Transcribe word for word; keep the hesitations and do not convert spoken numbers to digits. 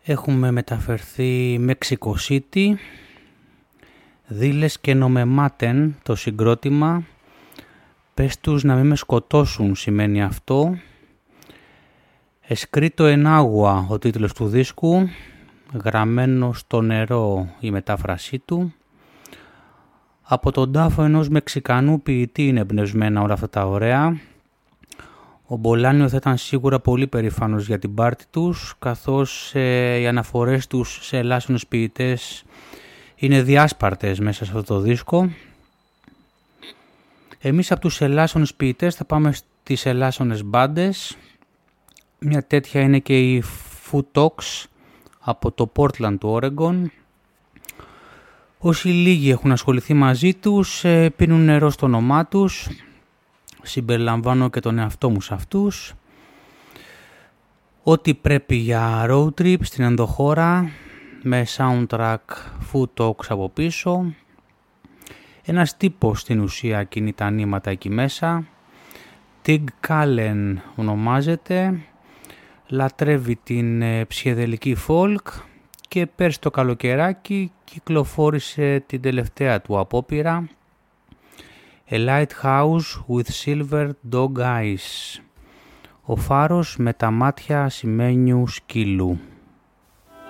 Έχουμε μεταφερθεί Mexico City, δίλες και νομεμάτεν το συγκρότημα, πες τους να μην με σκοτώσουν σημαίνει αυτό. Escrito en agua ο τίτλος του δίσκου, γραμμένο στο νερό η μετάφρασή του. Από τον τάφο ενός Μεξικανού ποιητή είναι εμπνευσμένα όλα αυτά τα ωραία. Ο Μπολάνιο θα ήταν σίγουρα πολύ περήφανος για την πάρτη τους, καθώς ε, οι αναφορές τους σε ελάσσονες ποιητές είναι διάσπαρτες μέσα σε αυτό το δίσκο. Εμείς από τους ελάσσονες ποιητές θα πάμε στις ελάσσονες μπάντες. Μια τέτοια είναι και η Foo Talks από το Portland του Oregon. Όσοι λίγοι έχουν ασχοληθεί μαζί τους, ε, πίνουν νερό στο όνομά τους. Συμπεριλαμβάνω και τον εαυτό μου σε αυτούς. Ό,τι πρέπει για road trip στην ενδοχώρα με soundtrack Foo Talks από πίσω. Ένας τύπος στην ουσία κινεί τα νήματα εκεί μέσα. Tig Kallen ονομάζεται. Λατρεύει την ε, ψυχεδελική folk και πέρσι το καλοκαιράκι κυκλοφόρησε την τελευταία του απόπειρα A Lighthouse with Silver Dog Eyes. Ο φάρος με τα μάτια ασημένιου σκύλου.